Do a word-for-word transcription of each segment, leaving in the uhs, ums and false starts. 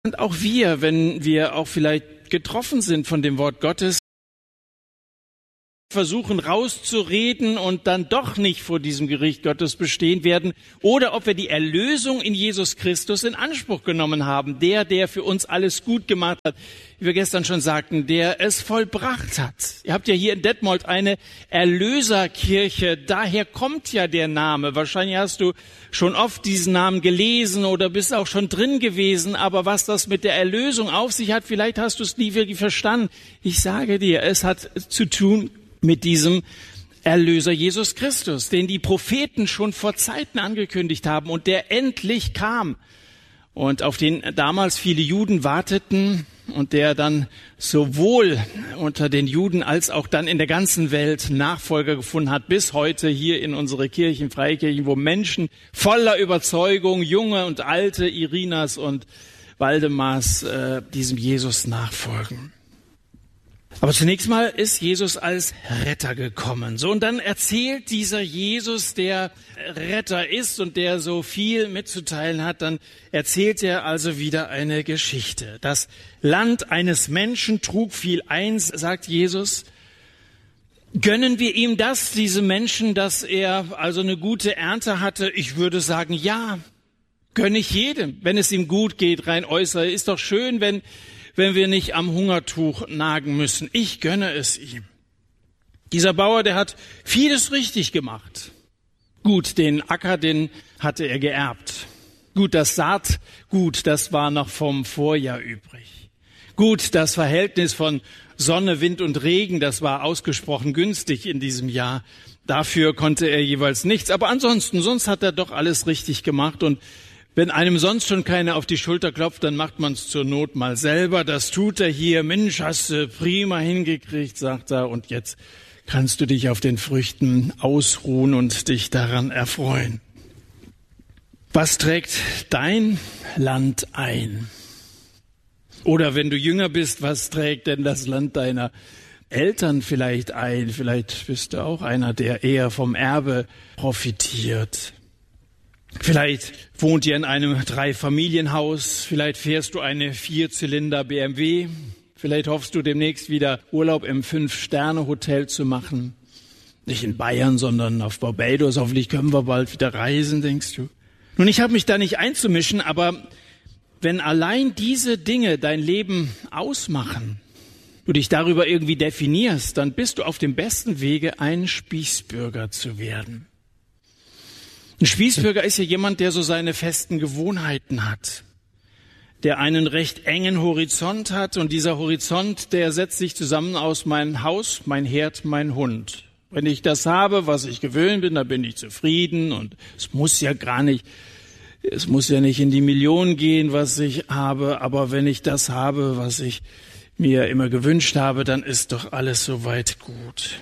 Und auch wir, wenn wir auch vielleicht getroffen sind von dem Wort Gottes, versuchen rauszureden und dann doch nicht vor diesem Gericht Gottes bestehen werden, oder ob wir die Erlösung in Jesus Christus in Anspruch genommen haben, der, der für uns alles gut gemacht hat, wie wir gestern schon sagten, der es vollbracht hat. Ihr habt ja hier in Detmold eine Erlöserkirche, daher kommt ja der Name. Wahrscheinlich hast du schon oft diesen Namen gelesen oder bist auch schon drin gewesen, aber was das mit der Erlösung auf sich hat, vielleicht hast du es nie wirklich verstanden. Ich sage dir, es hat zu tun mit diesem Erlöser Jesus Christus, den die Propheten schon vor Zeiten angekündigt haben und der endlich kam und auf den damals viele Juden warteten und der dann sowohl unter den Juden als auch dann in der ganzen Welt Nachfolger gefunden hat, bis heute hier in unsere Kirchen, Freikirchen, wo Menschen voller Überzeugung, junge und alte, Irinas und Waldemars, äh, diesem Jesus nachfolgen. Aber zunächst mal ist Jesus als Retter gekommen. So, und dann erzählt dieser Jesus, der Retter ist und der so viel mitzuteilen hat, dann erzählt er also wieder eine Geschichte. Das Land eines Menschen trug viel ein, sagt Jesus. Gönnen wir ihm das, diesem Menschen, dass er also eine gute Ernte hatte? Ich würde sagen, ja, gönne ich jedem, wenn es ihm gut geht, rein äußerlich. Ist doch schön, wenn wenn wir nicht am Hungertuch nagen müssen. Ich gönne es ihm. Dieser Bauer, der hat vieles richtig gemacht. Gut, den Acker, den hatte er geerbt. Gut, das Saatgut, das war noch vom Vorjahr übrig. Gut, das Verhältnis von Sonne, Wind und Regen, das war ausgesprochen günstig in diesem Jahr. Dafür konnte er jeweils nichts. Aber ansonsten, sonst hat er doch alles richtig gemacht. Und wenn einem sonst schon keiner auf die Schulter klopft, dann macht man es zur Not mal selber. Das tut er hier. Mensch, hast du prima hingekriegt, sagt er. Und jetzt kannst du dich auf den Früchten ausruhen und dich daran erfreuen. Was trägt dein Land ein? Oder wenn du jünger bist, was trägt denn das Land deiner Eltern vielleicht ein? Vielleicht bist du auch einer, der eher vom Erbe profitiert. Vielleicht wohnt ihr in einem Dreifamilienhaus, vielleicht fährst du eine Vierzylinder B M W, vielleicht hoffst du demnächst wieder Urlaub im Fünf-Sterne-Hotel zu machen. Nicht in Bayern, sondern auf Barbados. Hoffentlich können wir bald wieder reisen, denkst du. Nun, ich habe mich da nicht einzumischen, aber wenn allein diese Dinge dein Leben ausmachen, du dich darüber irgendwie definierst, dann bist du auf dem besten Wege, ein Spießbürger zu werden. Ein Spießbürger ist ja jemand, der so seine festen Gewohnheiten hat, der einen recht engen Horizont hat, und dieser Horizont, der setzt sich zusammen aus mein Haus, mein Herd, mein Hund. Wenn ich das habe, was ich gewöhnt bin, dann bin ich zufrieden, und es muss ja gar nicht, es muss ja nicht in die Millionen gehen, was ich habe, aber wenn ich das habe, was ich mir immer gewünscht habe, dann ist doch alles soweit gut.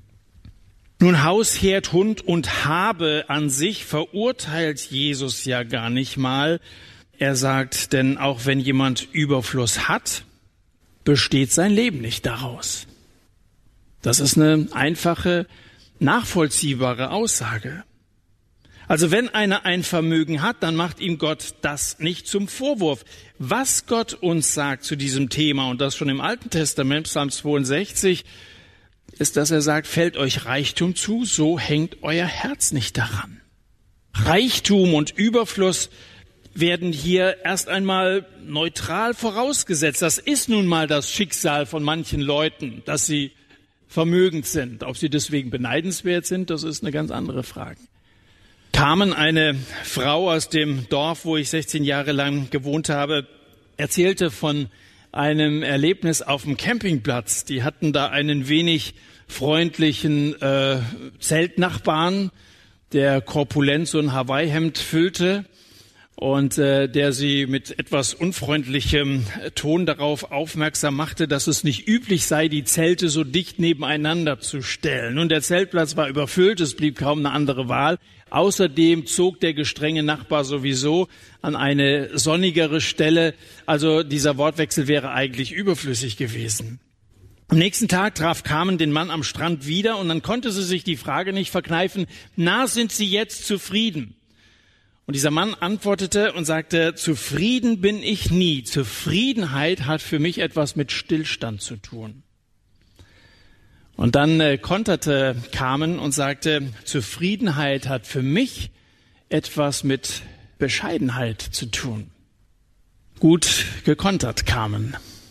Nun, Haus, Herd, Hund und Habe an sich verurteilt Jesus ja gar nicht mal. Er sagt, denn auch wenn jemand Überfluss hat, besteht sein Leben nicht daraus. Das ist eine einfache, nachvollziehbare Aussage. Also wenn einer ein Vermögen hat, dann macht ihm Gott das nicht zum Vorwurf. Was Gott uns sagt zu diesem Thema, und das schon im Alten Testament, Psalm zweiundsechzig, ist, dass er sagt, fällt euch Reichtum zu, so hängt euer Herz nicht daran. Reichtum und Überfluss werden hier erst einmal neutral vorausgesetzt. Das ist nun mal das Schicksal von manchen Leuten, dass sie vermögend sind. Ob sie deswegen beneidenswert sind, das ist eine ganz andere Frage. Carmen, eine Frau aus dem Dorf, wo ich sechzehn Jahre lang gewohnt habe, erzählte von einem Erlebnis auf dem Campingplatz. Die hatten da einen wenig freundlichen äh, Zeltnachbarn, der korpulent so ein Hawaii-Hemd füllte und äh, der sie mit etwas unfreundlichem Ton darauf aufmerksam machte, dass es nicht üblich sei, die Zelte so dicht nebeneinander zu stellen. Und der Zeltplatz war überfüllt, es blieb kaum eine andere Wahl. Außerdem zog der gestrenge Nachbar sowieso an eine sonnigere Stelle. Also dieser Wortwechsel wäre eigentlich überflüssig gewesen. Am nächsten Tag traf Carmen den Mann am Strand wieder, und dann konnte sie sich die Frage nicht verkneifen, na, sind Sie jetzt zufrieden? Und dieser Mann antwortete und sagte, zufrieden bin ich nie. Zufriedenheit hat für mich etwas mit Stillstand zu tun. Und dann äh, konterte Carmen und sagte, Zufriedenheit hat für mich etwas mit Bescheidenheit zu tun. Gut gekontert, Carmen.